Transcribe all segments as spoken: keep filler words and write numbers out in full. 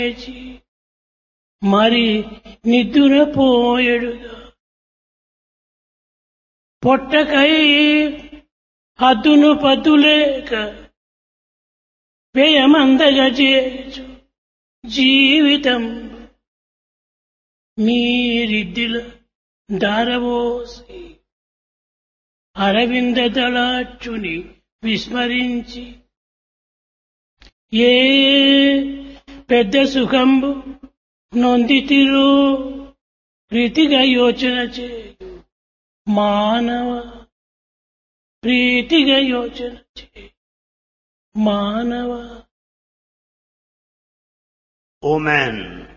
మరి నిద్దురపోయెడుగా పొట్టకై హద్దును పద్దులేక వ్యయమందగా చేచు జీవితం మీరిద్దిల దారవోసి అరవింద దళాచుని విస్మరించి ఏ పెద్ద సుఖంబు నొందితిరో ప్రీతిగా యోచన చేయు మానవ ప్రీతిగా యోచన చేయు మానవ. O man,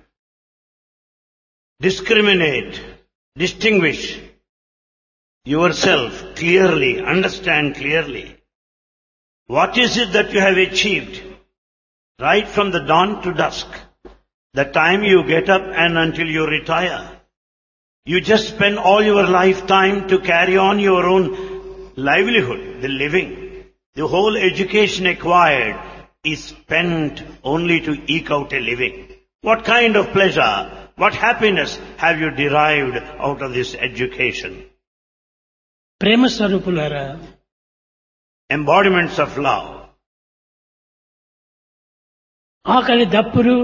discriminate, distinguish yourself clearly, understand clearly. What is it that you have achieved right from the dawn to dusk, the time you get up and until you retire? You just spend all your lifetime to carry on your own livelihood, the living. The whole education acquired is spent only to eke out a living. What kind of pleasure, what happiness have you derived out of this education? ప్రేమ స్వరూపులారా, Embodiments of love. ఆకలి దప్పులు,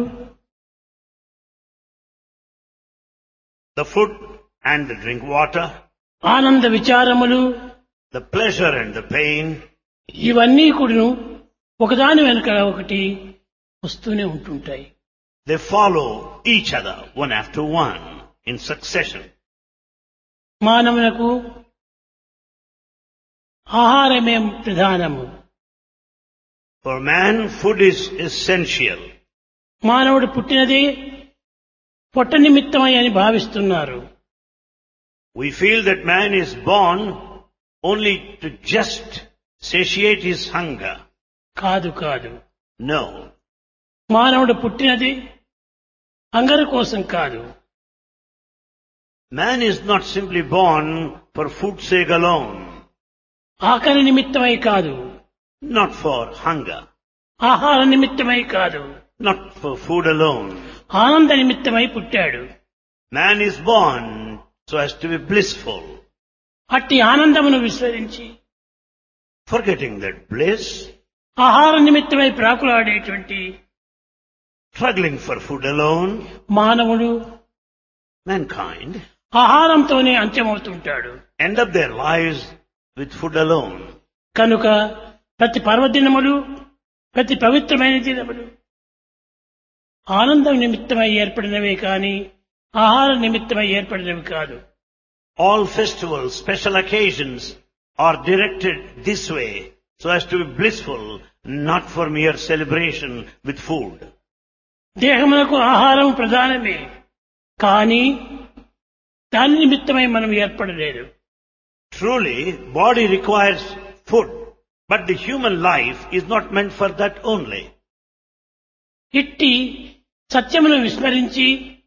The food and the drink water, ఆనంద విచారములు, the pleasure and the pain, ఇవన్నీ కూడాను ఒకదాని వెనుక ఒకటి వస్తూనే ఉంటుంటాయి. they follow each other one after one in succession. మానవునకు ఆహారమే ప్రధానము. For man, food is essential. మానవుడు పుట్టినదే పొట్ట నిమిత్తమై అని భావిస్తున్నారు. We feel that man is born only to just satiate his hunger. కాదు కాదు. No. మానవుడు పుట్టినది అంగర కోసం కాదు. Man is not simply born for food's sake alone. ఆకలి నిమిత్తమై కాదు. Not for hunger. ఆహార నిమిత్తమై కాదు. Not for food alone. ఆనంద నిమిత్తమై పుట్టాడు. Man is born so as to be blissful. అట్టి ఆనందమును విస్మరించి Forgetting that bliss, ఆహార నిమిత్తమై ప్రాకులాడేటువంటి struggling for food alone, మానవుడు mankind ఆహారంతోనే అంత్యమవుతుంటాడు. end up their lives with food alone. కనుక ప్రతి పర్వదినములు, ప్రతి పవిత్రమైన దినములు ఆనందం నిమిత్తమై ఏర్పడినవే కాని ఆహార నిమిత్తమై ఏర్పడినవి కాదు. All festivals, special occasions are directed this way so as to be blissful, not for mere celebration with food. దేహమునకు ఆహారం ప్రధానమే, కానీ దాని నిమిత్తమై మనం ఏర్పడలేదు. Truly, body requires food, but the human life is not meant for that only. ఇట్టి సత్యమును విస్మరించి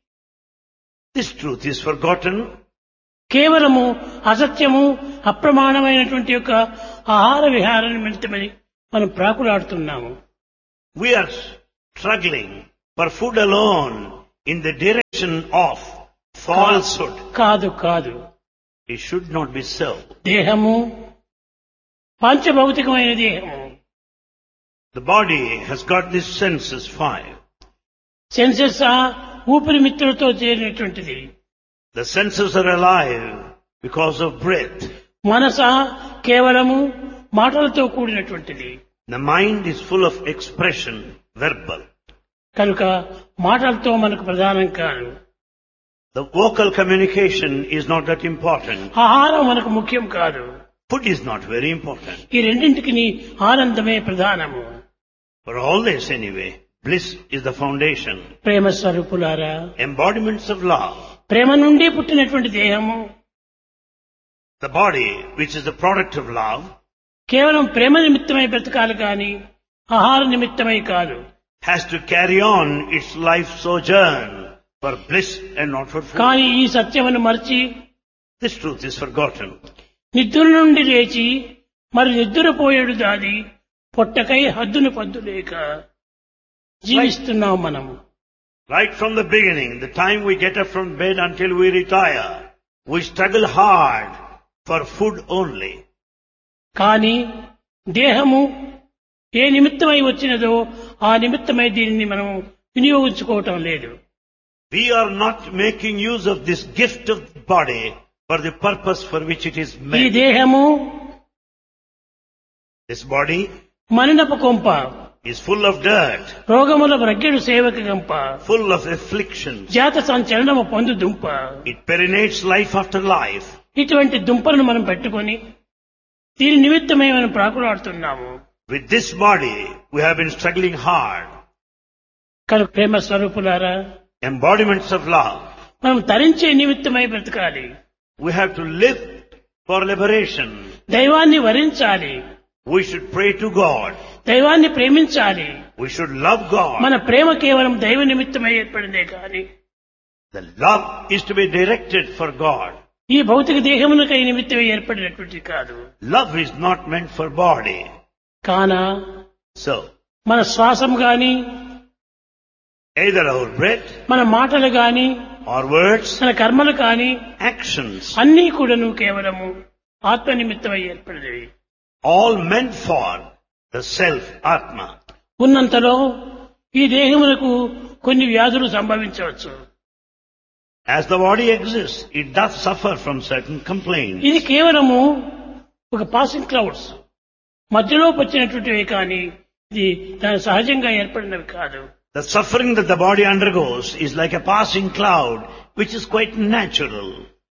This truth is forgotten. కేవలము అసత్యము, అప్రమాణమైనటువంటి యొక్క ఆహార విహార నిమిత్తమని మనం ప్రాకులాడుతున్నాము. We are struggling for food alone in the direction of falsehood. కాదు కాదు. It should not be so. దేహము పంచభౌతికమైన దేహము. The body has got these senses five. Senses ఊపిరి మిత్రులతో చేరినటువంటిది. The senses are alive because of breath. మనస కేవలము మాటలతో కూడినటువంటిది. The mind is full of expression, verbal. కనుక మాటలతో మనకు ప్రధానం కాదు. The vocal communication is not that important. ఆహారం మనకు ముఖ్యం కాదు. Food is not very important. ఈ రెండింటికి ఆనందమే ప్రధానము. For all this anyway, bliss is the foundation. ప్రేమ స్వరూపులారా, Embodiments of love. ప్రేమ నుండి పుట్టినటువంటి దేహము The body, which is the product of love, కేవలం ప్రేమ నిమిత్తమై బ్రతకాలి కాని ఆహార నిమిత్తమై కాదు. has to carry on its life sojourn for bliss and not for food. కానీ ఈ సత్యమును మరచి This truth is forgotten. నిద్ర నుండి లేచి మరి నిద్రపోయేడు దాది పొట్టకై హద్దును పద్దు లేక జీవిస్తున్నాం మనము. Right from the beginning, the time we get up from bed until we retire, we struggle hard for food only. కానీ దేహము ఏ నిమిత్తమై వచ్చినదో ఆ నిమిత్తమై దీనిని మనం వినియోగించుకోవటం లేదు. We are not making use of this gift of the body for the purpose for which it is ఈ made. దేహము This body మనినపు కొంప, is full of dirt, రోగముల రగ్గెడు సేవక గంప, full of afflictions. జాత సంచలనము పొందు దుంప. It perinates life after life. ఇటువంటి దుంపలను మనం పెట్టుకొని దీని నిమిత్తమై మనం ప్రాకులాడుతున్నాము. With this body, we have been struggling hard. కనుక ప్రేమ స్వరూపులారా, Embodiments of love. మనం తరించే నిమిత్తమై బ్రతకాలి. We have to live for liberation. దైవాన్ని వరించాలి, We should pray to God. దైవాన్ని ప్రేమించాలి. We should love God. మన ప్రేమ కేవలం దైవ నిమిత్తమై ఏర్పడిందే కానీ The love is to be directed for God. ఈ భౌతిక దేహమునకై నిమిత్తమై ఏర్పడినటువంటి కాదు. Love is not meant for body. కాన So, మన శ్వాసం గాని, either our breath మన మాటలు గాని, or words, మన కర్మలు కాని actions, అన్నీ కూడాను కేవలము ఆత్మ నిమిత్తమై ఏర్పడినవి. all meant for the self, Atma. ఉన్నంతలో ఈ దేహమునకు కొన్ని వ్యాధులు సంభవించవచ్చు. As the body exists, it does suffer from certain complaints. ఇది కేవలము ఒక పాసింగ్ క్లౌడ్స్ మధ్యలో వచ్చినటువంటివి కానీ ఇది దాని సహజంగా ఏర్పడినవి కాదు. The suffering that the body undergoes is like a passing cloud, which is quite natural.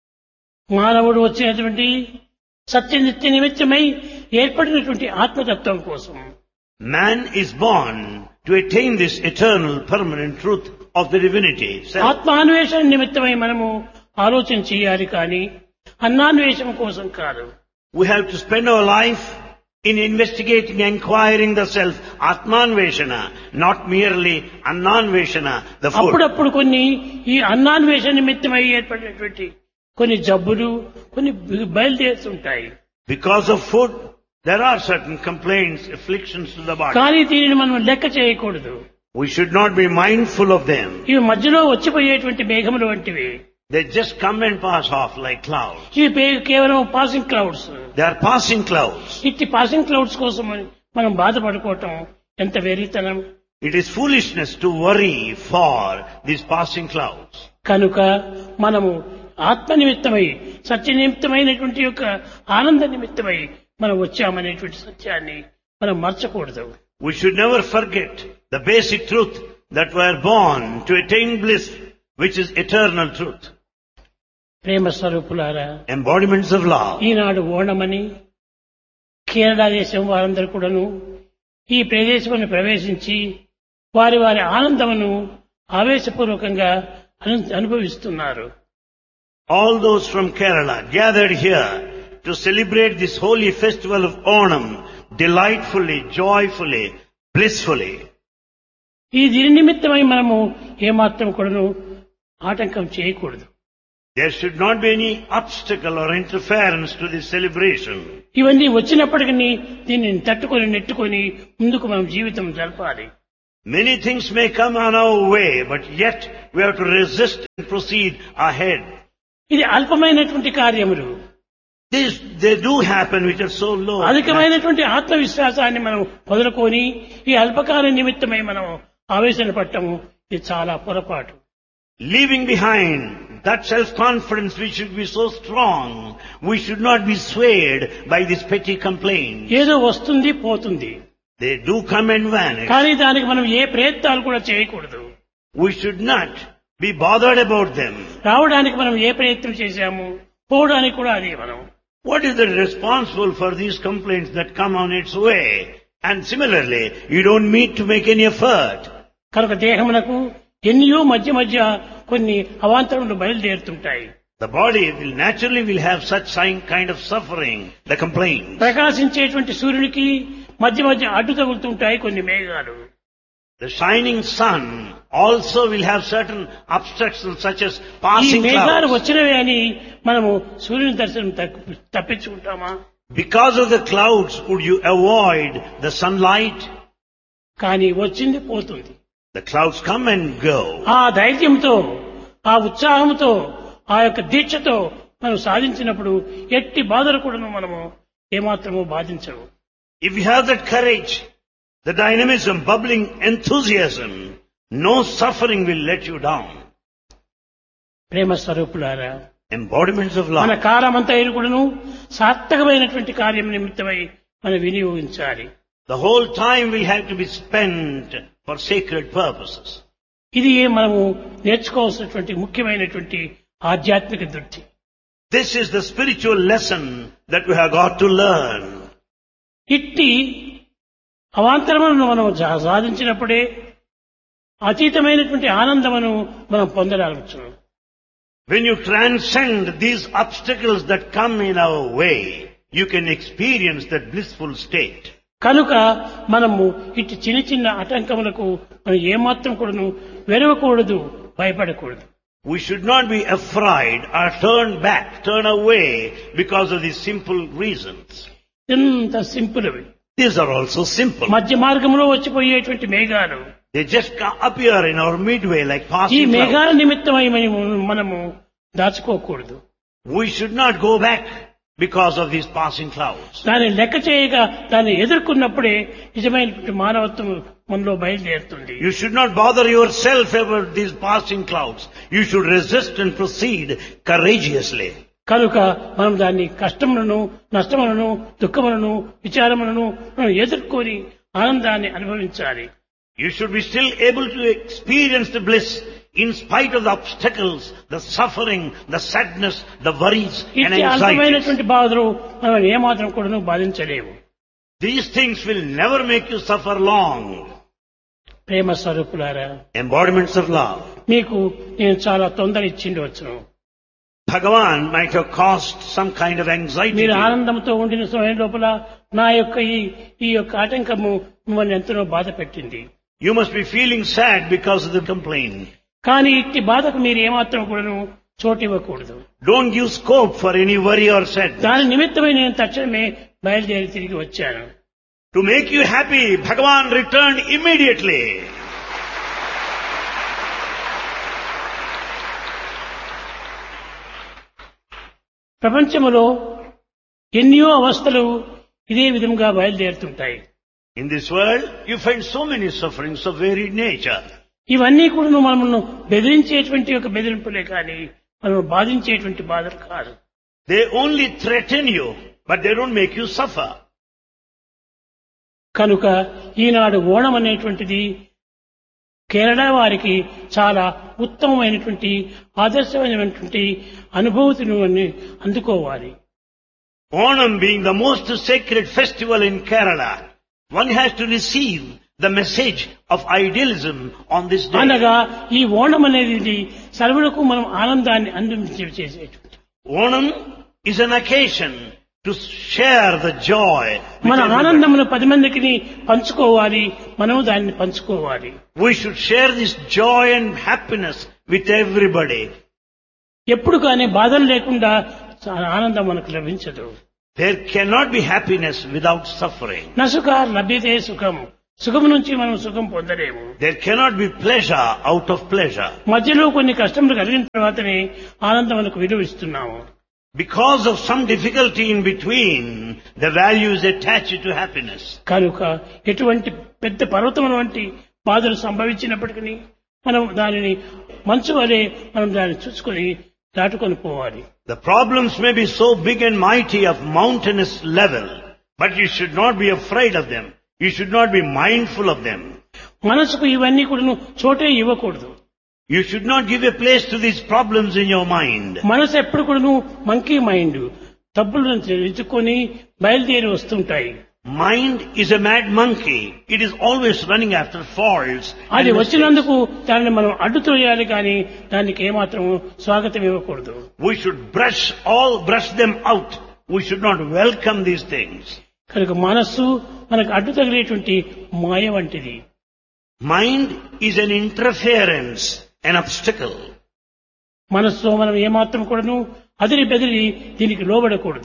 మానవుడు వచ్చినటువంటి సత్యనిత్య నిమిత్తమై ఏర్పడినటువంటి ఆత్మతత్వం కోసం Man is born to attain this eternal, permanent truth of the divinity itself. ఆత్మాన్వేషణ నిమిత్తమై మనము ఆలోచన చేయాలి కానీ అన్నాన్వేషణ కోసం కాదు. We have to spend our life in investigating, inquiring the self, Atmanveshana, not merely Annanveshana, the food. అప్పుడప్పుడు కొన్ని ఈ అన్నాన్వేషణ నిమిత్తమై ఏర్పడినటువంటి కొన్ని జబ్బులు కొన్ని బయలుదేరుతుంటాయి. Because of food, there are certain complaints, afflictions to the body. కానీ దీనిని మనం లెక్క చేయకూడదు. We should not be mindful of them. ఇవి మధ్యలో వచ్చిపోయేటువంటి మేఘములు వంటివి. They just come and pass off like clouds. ఇవి పే- కేవలం passing clouds. They are passing clouds. ఇట్టి పాసింగ్ క్లౌడ్స్ కోసం మనం బాధపడుకోవటం ఎంత వెర్రితనం. It is foolishness to worry for these passing clouds. కనుక మనము ఆత్మ నిమిత్తమై సత్య నిమిత్తమైనటువంటి యొక్క ఆనంద నిమిత్తమై మనం వచ్చామనేటువంటి సత్యాన్ని మనం మర్చకూడదు. We should never forget the basic truth that we are born to attain bliss, which is eternal truth. ప్రేమ స్వరూపులారా, Embodiments of love. ఈనాడు ఓణమని కేరళ దేశం వారందరూ కూడాను ఈ ప్రదేశమును ప్రవేశించి వారి వారి ఆనందమును ఆవేశపూర్వకంగా అను- అనుభవిస్తున్నారు. All those from Kerala gathered here to celebrate this holy festival of Onam delightfully, joyfully, blissfully. ఈ దీని నిమిత్తమై మనము ఏమాత్రం కూడాను ఆటంకం చేయకూడదు. There should not be any obstacle or interference to this celebration. ఇవన్నీ వచ్చినప్పటికీ దీనిని తట్టుకొని నెట్టుకొని ముందుకు మనం జీవితం జరపాలి. Many things may come on our way, but yet we have to resist and proceed ahead. ఇది అల్పమైనటువంటి కార్యములు. These, they do happen which are so low. అధికమైనటువంటి ఆత్మవిశ్వాసాన్ని మనం వదులుకొని ఈ అల్పకాల నిమిత్తమై మనం ఆవేశన పట్టము ఇది చాలా పొరపాటు. Leaving behind that self-confidence which should be so strong, we should not be swayed by these petty complaints. ఏదో వస్తుంది పోతుంది, They do come and vanish. కానీ దానికి మనం ఏ ప్రయత్నాలు కూడా చేయకూడదు. We should not be bothered about them. రావడానికి మనం ఏ ప్రయత్నం చేశాము, పోవడానికి కూడా అదే మనం. What is the responsible for these complaints that come on its way? And similarly, you don't need to make any effort. కనుక దేహమునకు ఎన్నో మధ్య మధ్య కొన్ని అవాంతరములు బయలుదేరుతుంటాయి. The body will naturally will have such sign- kind of suffering, the complaints. ప్రకాశించేటువంటి సూర్యునికి మధ్య మధ్య అడ్డు తగులుతుంటాయి కొన్ని మేఘాలు. The shining sun also will have certain obstructions such as ఈ passing మేఘాలు clouds. వచ్చినవి అని మనము సూర్యుని దర్శనం తప్ప- తప్పించుకుంటామా? Because of the clouds, would you avoid the sunlight? కానీ వచ్చింది పోతుంది. The clouds come and go. ఆ ధైర్యంతో, ఆ ఉత్సాహంతో, ఆ యొక్క దీక్షతో మనం సాధించినప్పుడు ఎట్టి బాధలు కూడా మనము ఏమాత్రము బాధించవు. If you have that courage, the dynamism, bubbling enthusiasm, no suffering will let you down. ప్రేమ స్వరూపులారా, Embodiments of మన love. కాలమంతా కూడాను సార్థకమైనటువంటి కార్యం నిమిత్తమై మనం వినియోగించాలి. The whole time will have to be spent for sacred purposes. ఇది మనము నేర్చుకోవాల్సినటువంటి ముఖ్యమైనటువంటి ఆధ్యాత్మిక దృష్టి. This is the spiritual lesson that we have got to learn. ఇట్టి అవాంతరములను మనం సా- సాధించినప్పుడే అతీతమైనటువంటి ఆనందమును మనం పొందడానికి. When you transcend these obstacles that come in our way, you can experience that blissful state. కనుక మనము ఇట్టి చిన్న చిన్న ఆటంకములకు మనం ఏమాత్రం కూడాను వెరవకూడదు, భయపడకూడదు. We should not be afraid or turn back, turn away because of these simple reasons. ఎంత సింపుల్ అవి. These are also simple. మధ్య మార్గంలో వచ్చిపోయేటువంటి మేఘాలు, They just ca- appear in our midway like ఈ passing clouds. మేఘాల నిమిత్తమై మనము మనము దాచుకోకూడదు. We should not go back because of these passing clouds. దాన్ని లెక్క చేయగా దాన్ని ఎదుర్కొన్నప్పుడే నిజమైనటువంటి మానవత్వం మనలో బయలుదేరుతుంది. You should not bother yourself about these passing clouds. You should resist and proceed courageously. కనుక మనం దాన్ని కష్టములను, నష్టములను, దుఃఖములను, విచారములను మనం ఎదుర్కొని ఆనందాన్ని అనుభవించాలి. You should be still able to experience the bliss in spite of the obstacles, the suffering, the sadness, the worries and ఇట్టి anxieties. అల్పమైనటువంటి బాధలు మనం ఏమాత్రం కూడా బాధించలేము. These things will never make you suffer long. ప్రేమ స్వరూపులారా, Embodiments of love. మీకు నేను చాలా తొందర ఇచ్చిండి వచ్చును. Bhagavan might have caused some kind of anxiety. మీరు to you. ఆనందంతో ఉండిన సమయం లోపల నా యొక్క ఈ ఈ యొక్క ఆటంకము మిమ్మల్ని ఎంతనో బాధ పెట్టింది. You must be feeling sad because of the complaint. కానీ ఇట్టి బాధకు మీరు ఏమాత్రం కూడాను చోటు ఇవ్వకూడదు. Don't give scope for any worry or sadness. దాని నిమిత్తమై నేను తక్షణమే బయలుదేరి తిరిగి వచ్చాను. To make you happy, Bhagavan returned immediately. ప్రపంచములో ఎన్నో అవస్థలు ఇదే విధంగా బయలుదేరుతుంటాయి. In this world, you find so many sufferings of varied nature. ఇవన్నీ కూడా మనల్ని బెదిరించేటువంటి ఒక బెదిరింపులే కానీ మనం బాధించేటువంటి బాధలు కాదు. They only threaten you, but they don't make you suffer. కనుక ఈనాడు ఓణం అనేటువంటిది కేరళ వారికి చాలా ఉత్తమమైనటువంటి ఆదర్శమైనటువంటి అనుభూతిని అందుకోవాలి. Onam being the most sacred festival in Kerala, one has to receive the message of idealism on this day. అనగా ఈ ఓణం అనేది సర్వులకు మనం ఆనందాన్ని అందించేసేటువంటి. Onam is an occasion to share the joy. with మన everybody. ఆనందమును పది మందికి పంచుకోవాలి, మనము దాన్ని పంచుకోవాలి. We should share this joy and happiness with everybody. ఎప్పుడు కానీ బాధలు లేకుండా ఆనందం మనకు లభించదు. There cannot be happiness without suffering. నసుఖ లభ్యతే సుఖం, సుఖం నుంచి మనం సుఖం పొందలేము. There cannot be pleasure out of pleasure. మధ్యలో కొన్ని కష్టములు కలిగిన తర్వాతనే ఆనందం మనకు విలువిస్తున్నాము. Because of some difficulty in between, the value is attached to happiness. కనుక ఎటువంటి పెద్ద పర్వతం వంటి బాధలు సంభవించినప్పటికీ మనం దానిని మంచు వలె మనం దాన్ని చూసుకొని దాటుకొని పోవాలి. The problems may be so big and mighty of mountainous level, but you should not be afraid of them. You should not be mindful of them. మనసుకు ఇవన్నీ కూడా చోటే ఇవ్వకూడదు. You should not give a place to these problems in your mind. మనసు ఎప్పుడు కూడా monkey mind తప్పులను ఎత్తుకొని బయలుదేరి వస్తుంటాయి. Mind is a mad monkey. It is always running after faults. and అది mistakes. వచ్చినందుకు దాన్ని మనం అడ్డు తోయాలి కానీ దానికి ఏమాత్రం స్వాగతం ఇవ్వకూడదు. We should brush all, brush them out. We should not welcome these things. కనుక మనస్సు మనకు అడ్డు తగిలేటువంటి మాయ వంటిది. Mind is an interference, an obstacle. మనస్సులో మనం ఏమాత్రం కూడాను అదిరి బెదిరి దీనికి లోబడకూడదు.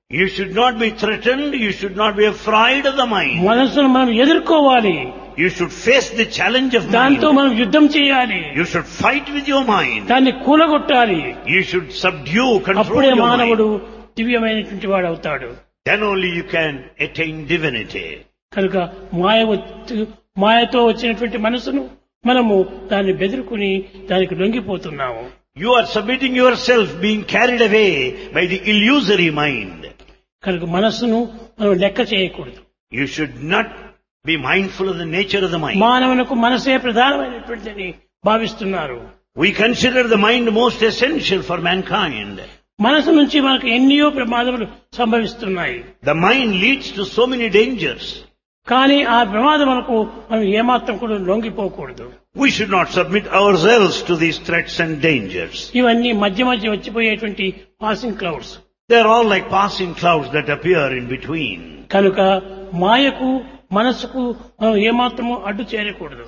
You should not be threatened, you should not be afraid of the mind. మనసును మనం ఎదుర్కోవాలి. You should face the challenge of దాంతో mind. మనం యుద్ధం చేయాలి. You should fight with your mind. దాన్ని కూలగొట్టాలి. You should subdue, control అప్పుడే your మానవుడు mind. దివ్యమైనటువంటి వాడు అవుతాడు. Then only you can attain divinity. కనుక మాయ వచ్చి- మాయతో వచ్చినటువంటి మనసును మనము దాన్ని బెదురుకుని దానికి లొంగిపోతున్నాము. You are submitting yourself, being carried away by the illusory mind. కనుక మనస్సును మనం లెక్క చేయకూడదు. You should not be mindful of the nature of the mind. మానవులకు మనసే ప్రధానమైనటువంటిదని భావిస్తున్నారు. We consider the mind most essential for mankind. మనసు నుంచి మనకు ఎన్నో ప్రమాదములు సంభవిస్తున్నాయి. The mind leads to so many dangers. కానీ ఆ ప్రమాదములకు మనం ఏమాత్రం కూడా లొంగిపోకూడదు. We should not submit ourselves to these threats and dangers. ఇవన్నీ మధ్య మధ్య వచ్చిపోయేటువంటి passing clouds. They are all like passing clouds that appear in between. కనుక మాయకు మనసుకు మనం ఏమాత్రము అడ్డు చేరకూడదు.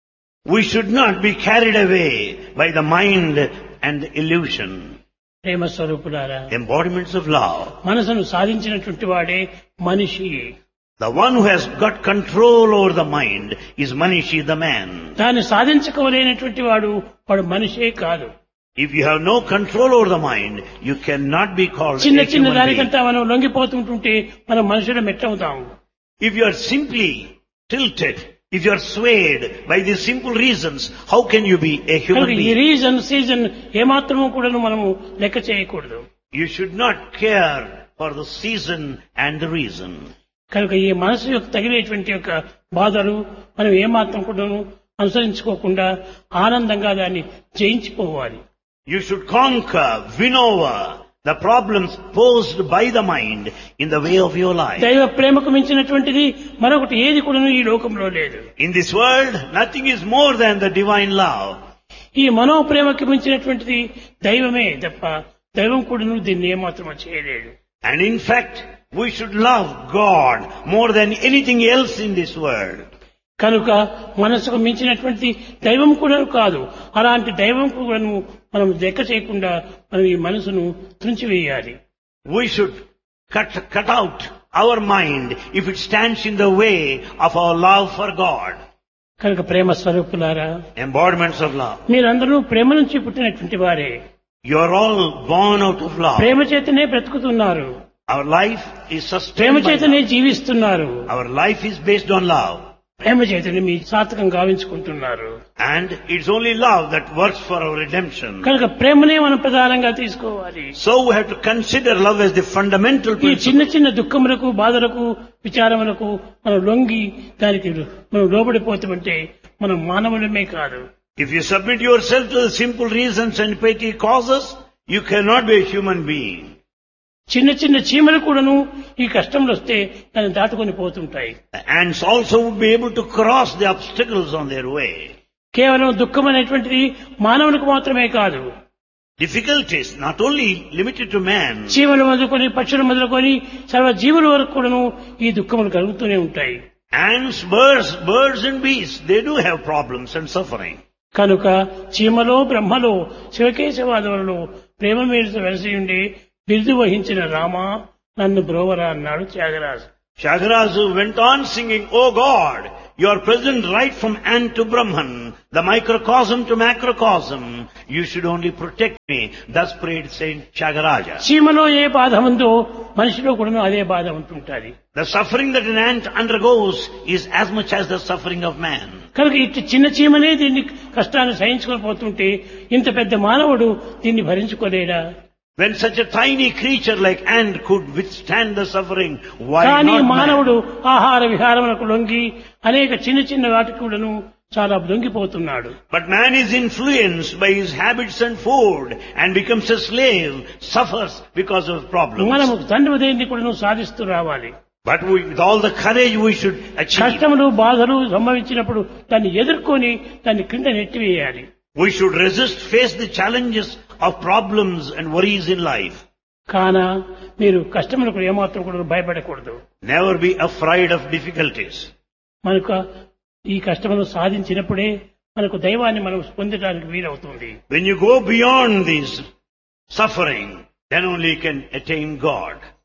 We should not be carried away by the mind and the illusion. ప్రేమ స్వరూపులారా, Embodiments of love. మనసును సాధించినటువంటి వాడే మనిషి. The one who has got control over the mind is Manishi, the man. దాన్ని సాధించుకోలేనటువంటి వాడు వాడు మనిషే కాదు. If you have no control over the mind, you cannot be called చిన్న a చిన్న human being. దానికంతా మనం లొంగిపోతుంటుంటే మనం మనుషులు మెట్టవుతాము. If you are simply tilted, if you are swayed by these simple reasons, how can you be a human కనుక ఈ being? Reason season ఏమాత్రము కూడా మనము లెక్క చేయకూడదు. You should not care for the season and the reason. కనుక ఈ మనసు యొక్క తగిలేటువంటి యొక్క బాధలు మనం ఏమాత్రం కూడా అనుసరించుకోకుండా ఆనందంగా దాన్ని జయించిపోవాలి. You should conquer, win over the problems posed by the mind in the way of your life. దైవ ప్రేమకు మించినటువంటిది మరొకటి ఏది కూడా ఈ లోకంలో లేదు. In this world, nothing is more than the divine love. ఈ మనోప్రేమకి మించినటువంటిది దైవమే తప్ప దైవం కూడా దీన్ని ఏమాత్రం చేయలేడు. And in fact, we should love God more than anything else in this world. కనుక మనసుకు మించినటువంటి దైవం కూడా కాదు. అలాంటి దైవం కూడా మనం లెక్క చేయకుండా మనం ఈ మనసును తుంచివేయాలి. We should cut, cut out our mind if it stands in the way of our love for God. కనుక ప్రేమ స్వరూపులారా, Embodiments of love. మీరందరూ ప్రేమ నుంచి పుట్టినటువంటి వారే. You are all born out of love. ప్రేమ చేతనే బ్రతుకుతున్నారు. Our life is Prema sustained by చేతనే love. జీవిస్తున్నారు. Our life is based on love. ప్రేమ చేతనే మీ సార్థకం గావించుకుంటున్నారు. And it's only love that works for our redemption. కనుక ప్రేమనే మనం ప్రధానంగా తీసుకోవాలి. So we have to consider love as the fundamental ఈ చిన్న principle. చిన్న దుఃఖములకు బాధలకు విచారములకు మనం లొంగి దానికి మనం లోబడిపోతామంటే మనం మానవులమే కాదు. If you submit yourself to the simple reasons and petty causes, you cannot be a human being. చిన్న చిన్న చీమలు కూడాను ఈ కష్టంలో వస్తే దాన్ని దాటుకొని పోతుంటాయి. The ants also would be able to cross the obstacles on their way. కేవలం దుఃఖం అనేటువంటిది మానవునికి మాత్రమే కాదు. Difficulties not only limited to man. చీమలు మొదలుకొని పక్షులు మొదలుకొని సర్వ జీవుల వరకు కూడాను ఈ దుఃఖములు కలుగుతూనే ఉంటాయి. Ants, birds, birds and beasts, they do have problems and suffering. కనుక చీమలో బ్రహ్మలో శివకేశవాదవులలో ప్రేమ మీద వెలసి ఉండి బిరుదు వహించిన రామ నన్ను బ్రోవరా అన్నాడు Tyagaraju. Tyagaraja went on singing, "O God, you are present right from ant to Brahman, the microcosm to macrocosm. You should only protect me." Thus prayed Saint Tyagaraja. చీమలో ఏ బాధ ఉందో మనిషిలో కూడా అదే బాధ ఉంటుంటుంది. The suffering that an ant undergoes is as much as the suffering of man. కనుక ఇటు చిన్న చీమనే దీన్ని కష్టాన్ని సహించుకొని పోతుంటే ఇంత పెద్ద మానవుడు దీన్ని భరించుకోలేడా? When such a tiny creature like ant could withstand the suffering, why కానీ not మానవుడు man? ఆహార విహారములకు లొంగి అనేక చిన్న చిన్న వాటికి కూడాను చాలా లొంగిపోతున్నాడు. But man is influenced by his habits and food and becomes a slave, suffers because of problems. మనము తండ్రి కూడాను సాధిస్తూ రావాలి. But we, with all the courage we should achieve, కష్టములు బాధలు సంభవించినప్పుడు దాన్ని ఎదుర్కొని దాన్ని క్రింద నెట్టివేయాలి. we should resist, face the challenges of problems and worries in life. కానా మీరు కష్టములకు ఏమాత్రం కూడా భయపడకూడదు. Never be afraid of difficulties. మనకు ఈ కష్టమును సాధించినప్పుడే మనకు దైవాన్ని మనం పొందడానికి వీలవుతుంది. When you go beyond this suffering, then only you can attain God.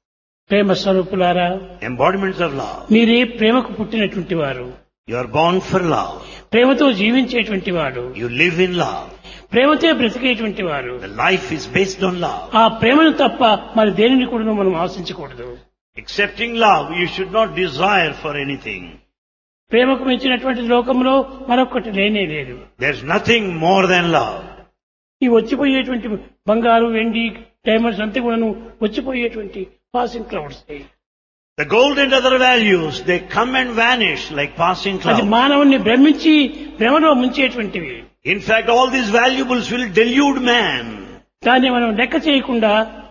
ప్రేమ స్వరూపులారా, embodiments of love. మీరే ప్రేమకు పుట్టినటువంటి వారు. You are born for love. ప్రేమతో జీవించేటువంటి వాడు. You live in love. ప్రేమతో బ్రతికేటువంటి వారు. The life is based on love. ఆ ప్రేమను తప్ప మరి దేనిని కూడా మనం ఆశించకూడదు. Accepting love, you should not desire for anything. ప్రేమకు మించినటువంటి లోకంలో మరొకటి లేనే లేదు. There's nothing more than love. ఈ వచ్చిపోయేటువంటి బంగారు, వెండి, డైమండ్స్ అంతా కూడా వచ్చిపోయేటువంటి passing clouds. The gold and other values, they come and vanish like passing అది clouds. మానవుణ్ణి భ్రమించి భ్రమలో ముంచేటువంటివి. In fact, all these valuables will delude man. దాన్ని మనం లెక్క చేయకుండా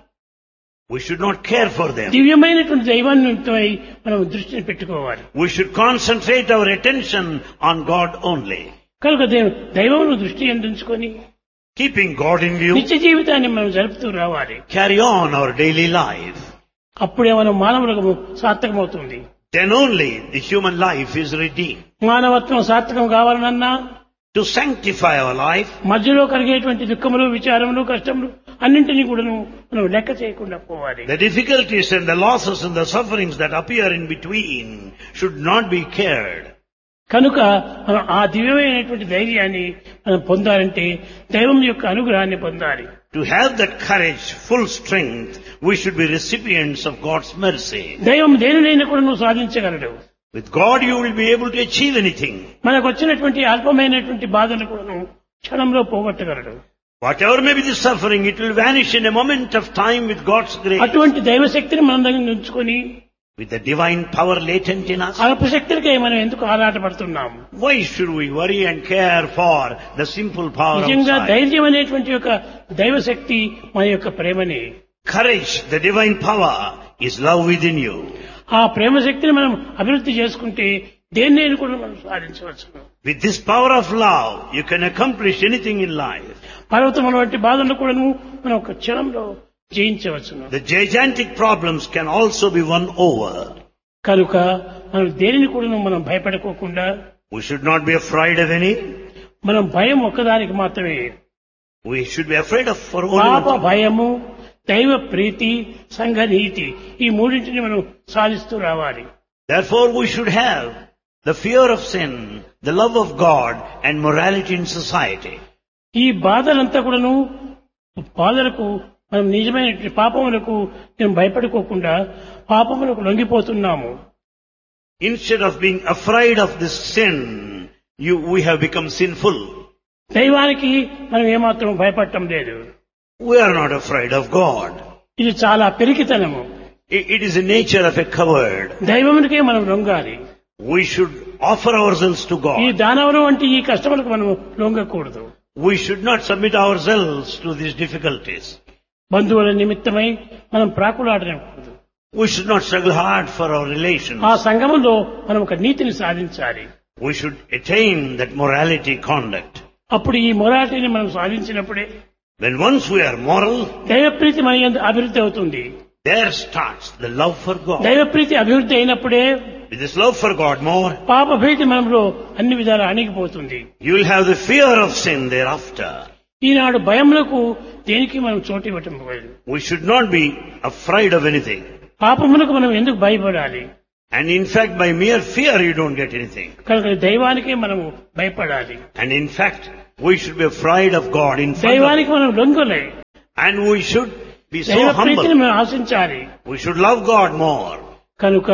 We should not care for them. దివ్యమైనటువంటి దైవాన్నిపై మనం దృష్టిని పెట్టుకోవాలి. We should concentrate our attention on God only. కనుక దైవమును దృష్టి అందించుకొని Keeping God in view, నిత్య జీవితాన్ని మనం జరుపుతూ రావాలి. carry on our daily life. అప్పుడే మనం మానవులకు సార్థకమవుతుంది. Then only the human life is redeemed. మానవత్వం సార్థకం కావాలనన్నా, To sanctify our life, మధ్యలో కలిగేటువంటి దుఃఖములు, విచారములు, కష్టములు అన్నింటినీ కూడా మనం లెక్క చేయకుండా పోవాలి. the difficulties and the losses and the sufferings that appear in between should not be cared. కనుక మనం ఆ దివ్యమైనటువంటి ధైర్యాన్ని మనం పొందాలంటే దైవం యొక్క అనుగ్రహాన్ని పొందాలి. To have that courage, full strength, we should be recipients of God's mercy. దైవం దేనినైనా కూడా నువ్వు సాధించగలడు. With God you will be able to achieve anything. మనకు వచ్చినటువంటి అల్పమైనటువంటి బాధలు కూడా క్షణంలో పోగొట్టగలడు. Whatever may be the suffering, it will vanish in a moment of time with God's grace. అటువంటి దైవశక్తిని మన దగ్గర ఉంచుకొని With the divine power latent in us, అల్పశక్తులకై మనం ఎందుకు ఆరాటపడుతున్నాము? why should we worry and care for the simple power నిజంగా outside? ధైర్యం అనేటువంటి యొక్క దైవశక్తి మన యొక్క ప్రేమని. Courage, the divine power, is love within you. ఆ ప్రేమ శక్తిని మనం అభివృద్ధి చేసుకుంటే దేన్నైనా కూడా మనం సాధించవచ్చు. With this power of love, you can accomplish anything in life. పర్వతముల వంటి బాధలను కూడా మనం ఒక క్షణంలో జయించవచ్చును. The gigantic problems can also be won over. కనుక మనం దేనిని కూడా మనం భయపడకోకుండా, We should not be afraid of any. మనం భయం ఒక్కదానికి మాత్రమే. We should be afraid of for only పాప one thing. భయము, దైవ ప్రీతి, సంఘనీతి ఈ మూడింటిని మనం సాధిస్తూ రావాలి. Therefore we should have the fear of sin, the love of God and morality in society. ఈ బాధలంతా కూడాను బాధలకు మనం నిజమైన పాపములకు మేము భయపడుకోకుండా పాపములకు లొంగిపోతున్నాము. Instead of being afraid of this sin, you, we have become sinful. దైవానికి మనం ఏమాత్రం భయపడటం లేదు. We are not afraid of God. ఇది చాలా పెరికితనము. It, it is the nature of a coward. దైవమునికే మనం లొంగాలి. We should offer ourselves to ఈ God. దానవరం వంటి ఈ కష్టములకు మనం లొంగకూడదు. We should not submit ourselves to these difficulties. బంధువుల నిమిత్తమై మనం ప్రాకులాడకూడదు. We should not struggle hard for our relations. ఆ సంఘములో మనం ఒక నీతిని సాధించాలి. We should attain that morality conduct. అప్పుడు ఈ మొరాలిటీని మనం సాధించినప్పుడే When once we are moral, దైవప్రీతి మన యందు అభివృద్ధి అవుతుంది. there starts the love for God. దైవప్రీతి అభివృద్ధి అయినప్పుడే With this love for God more, పాప భీతి మనలో అన్ని విధాలు అణిగిపోతుంది. you will have the fear of sin thereafter. ఈనాడు భయములకు దేనికి మనం చోటు ఇవ్వటం లేదు. We should not be afraid of anything. పాపములకు మనం ఎందుకు భయపడాలి? And in fact, by mere fear you don't get anything. కనుక దైవానికే మనము భయపడాలి. And in fact, we should be afraid of God in front of దైవానికి మనం లొంగలే. And we should be so దైవ ప్రీతిని humble. మనం ఆశించాలి. We should love God more. కనుక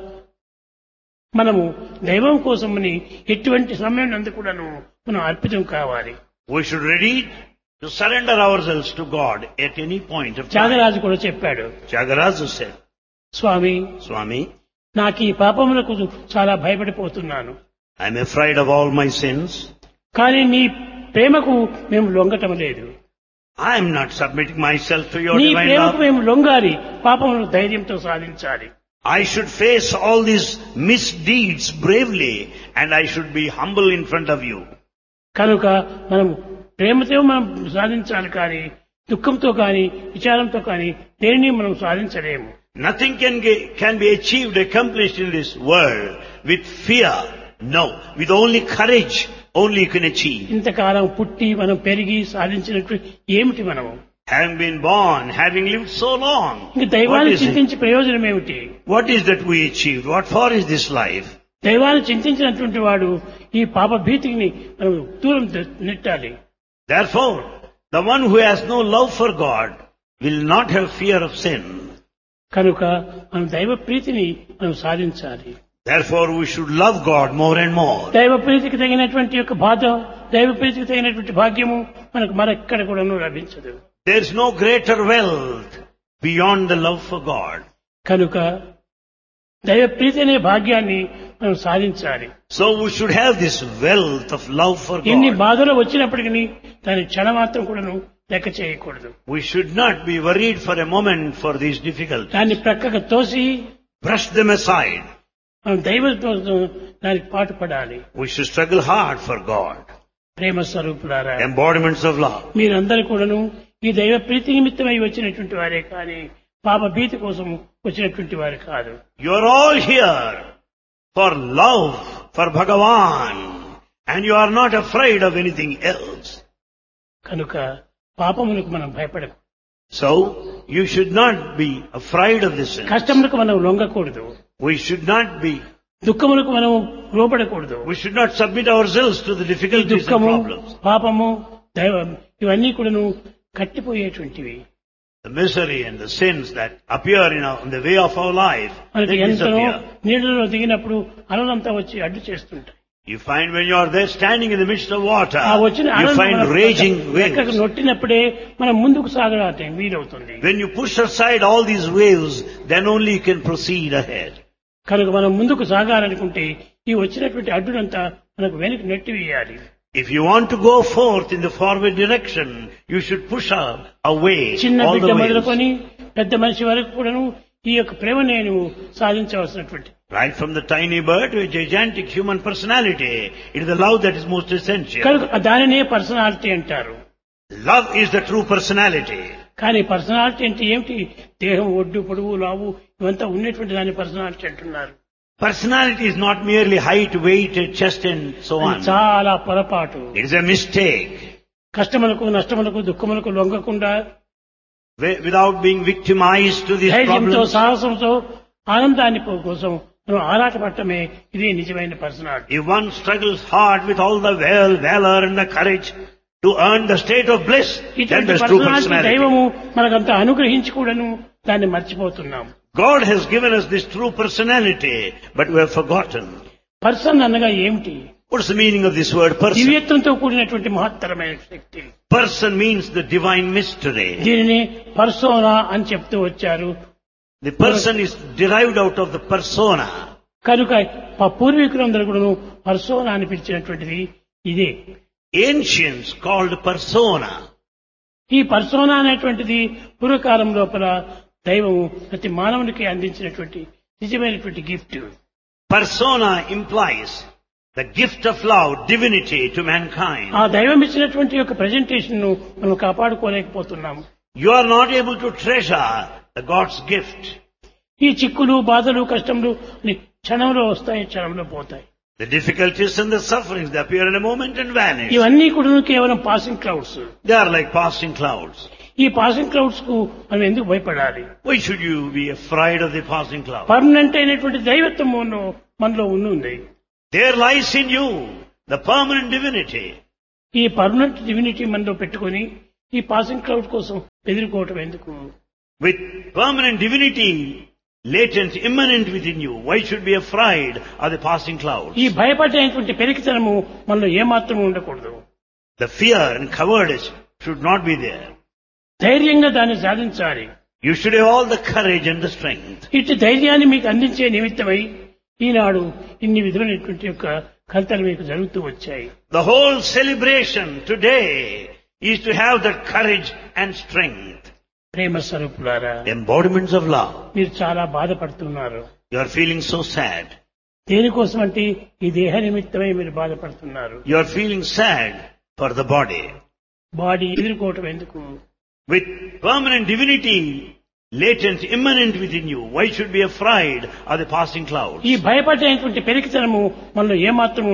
మనము దైవం కోసమని ఎటువంటి సమయం నందు కూడాను మనం అర్పితం కావాలి. We should ready to surrender ourselves to God at any point of time. Tyagaraju కూడా చెప్పాడు, Tyagaraja said, స్వామి Swami, నాకు ఈ పాపములకు చాలా భయపడిపోతున్నాను. I am afraid of all my sins. కానీ నీ ప్రేమకు మేము లొంగటం లేదు. I am not submitting myself to your నీ divine ప్రేమకు love. మేము లొంగాలి, పాపమును ధైర్యంతో సాధించాలి. I should face all these misdeeds bravely and I should be humble in front of you. కనుక మనం ప్రేమతో మనం సాధించాలి, కానీ దుఃఖంతో కానీ విచారంతో కానీ దేనిని మనం సాధించలేము. Nothing can, ge- can be achieved, accomplished in this world with fear. No. With only courage, only you can achieve. ఇంతకాలం పుట్టి మనం పెరిగి సాధించినట్టు ఏమిటి మనము? Having been born, having lived so long, ఇంక what దైవాన్ని is it? చింతించి ప్రయోజనం ఏమిటి? What is that we achieved? What for is this life? దైవాన్ని చింతించినటువంటి వాడు ఈ పాప భీతిని మనం దూరం నెట్టాలి. Therefore, the one who has no love for God will not have fear of sin. కనుక మనం దైవ ప్రీతిని మనం సాధించాలి. Therefore, we should love God more and more. దైవ ప్రీతికి తగినటువంటి యొక్క బాధ, దైవ ప్రీతికి తగినటువంటి భాగ్యము మనకు మరెక్కడ కూడాను లభించదు. There is no greater wealth beyond the love for God. కనుక దైవ ప్రీతి అనే భాగ్యాన్ని మనం సాధించాలి. So we should have this wealth of love for ఎన్ని God. బాధలు వచ్చినప్పటికీ దాని క్షణమాత్రం కూడాను లెక్క చేయకూడదు. We should not be worried for a moment for these difficulties. దాన్ని ప్రక్కకు తోసి Brush them aside. మనం దైవంతో దానికి పాటు పడాలి. We should struggle hard for God. ప్రేమ స్వరూపులారా, Embodiments of love. మీరందరూ కూడాను ఈ దైవ ప్రీతి నిమిత్తమై వచ్చినటువంటి వారే కానీ పాప భీతి కోసం వచ్చినటువంటి వారు కాదు. You are all here for love for Bhagavan, and you are not afraid of anything else. కనుక పాపములకు మనం భయపడకు, So, you should not be afraid of this sin. కష్టములకు మనం లొంగకూడదు, We should not be, దుఃఖములకు మనం లోపడకూడదు. we should not submit ourselves to the ఈ difficulties and దుఃఖము, problems. పాపము, దైవం ఇవన్నీ కూడాను కట్టిపోయేటువంటివి. The misery and the sins that appear in our, in the way of our life, మనకి they ఎంతనో disappear. నీళ్ళలో దిగినప్పుడు అలలంతా వచ్చి అడ్డు చేస్తుంటాయి. You find when you are there standing in the midst of water, ఆ వచ్చిన you అలలు find మన raging లెక్కకు waves. నొట్టినప్పుడే మనం ముందుకు సాగడానికి వీలవుతుంది. When you push aside all these waves, then only you can proceed ahead. కనుక మనం ముందుకు సాగాలనుకుంటే ఈ వచ్చినటువంటి అడ్డునంతా మనకు వెనక్కి నెట్టివేయాలి. If you want to go forth in the forward direction, you should push up away చిన్న all బిడ్డ the waves. మొదలుకొని పెద్ద మనిషి వరకు కూడాను ఈ యొక్క ప్రేమనే నువ్వు సాధించవలసినటువంటి. Right from the tiny bird to a gigantic human personality, it is the love that is most essential. కనుక దానినే పర్సనాలిటీ అంటారు. Love is the true personality. కానీ పర్సనాలిటీ అంటే ఏమిటి? దేహం ఒడ్డు పొడవు లావు ఇవంతా ఉన్నటువంటి దాని పర్సనాలిటీ అంటున్నారు. Personality is not merely height, weight, chest and so అది on. చాలా పొరపాటు. It is a mistake. కష్టములకు, నష్టములకు, దుఃఖములకు లొంగకుండా Wi- Without being victimized to these ధైర్యంతో, problems, సాహసంతో ఆనందాన్ని పో- కోసం మనం ఆరాటపడటమే ఇదే నిజమైన personality. if one struggles hard with all the val- valor and the courage to earn the state of bliss, then ఇటువంటి there's true personality personality. దైవము మనకంతా అనుగ్రహించి కూడాను దాన్ని మర్చిపోతున్నాం. God has given us this true personality, but we have forgotten. Person అనగా ఏమిటి? What's the meaning of this word person? దివ్యత్వంతో కూడినటువంటి మహత్తరమైన శక్తి. Person means the divine mystery. దీనిని పర్సోనా అని చెప్తూ వచ్చారు. The person is derived out of the persona. కనుక మా పూర్వీకులందరూ కూడాను పర్సోనా అని పిలిచినటువంటిది ఇదే. Ancients called persona. ఈ పర్సోనా అనేటువంటిది పూర్వకాలం లోపల దైవము ప్రతి మానవునికి అందించినటువంటి నిజమైనటువంటి gift. Persona implies the gift of love, divinity to mankind. ఆ దైవం ఇచ్చినటువంటి యొక్క ప్రెజెంటేషన్ ను మనం కాపాడుకోలేకపోతున్నాము. You are not able to treasure the God's gift. ఈ చిక్కులు, బాధలు, కష్టములు అన్ని క్షణంలో వస్తాయి, క్షణంలో పోతాయి. The difficulties and the sufferings, they appear in a moment and vanish. ఇవన్నీ కూడా కేవలం passing clouds. They are like passing clouds. ఈ పాసింగ్ క్లౌడ్స్ కు మనం ఎందుకు భయపడాలి? Why should you be afraid of the passing cloud? Permanent అయినటువంటి దైవత్వం మనలో మనలో ఉంది. There lies in you the permanent divinity. ఈ పర్మనెంట్ డివినిటీ మనలో పెట్టుకొని ఈ పాసింగ్ క్లౌడ్ కోసం ఎదుర్కోవటం ఎందుకు? With permanent divinity latent, immanent within you, why should be afraid of the passing clouds? ఈ భయపడేటువంటి పెరికితనము మనలో ఏమాత్రము ఉండకూడదు. The fear and cowardice should not be there. ధైర్యంగా దాన్ని సాధించాలి. You should have all the courage and the strength. ఇటు ధైర్యాన్ని మీకు అందించే నిమిత్తమై ఈనాడు ఇన్ని విధమైనటువంటి యొక్క కల్తలు మీకు జరుగుతూ వచ్చాయి. The whole celebration today is to have that courage and strength. ప్రేమ స్వరూపులారా, Embodiments of love. మీరు చాలా బాధపడుతున్నారు. You are feeling so sad. దేనికోసం అంటే ఈ దేహ నిమిత్తమై మీరు బాధపడుతున్నారు. You are feeling sad for the body. Body ఎదుర్కోవటం ఎందుకు? With permanent divinity latent, immanent within you, why should be afraid of the passing clouds? ఈ భయపడేటువంటి పెరికితనము మనలో ఏమాత్రం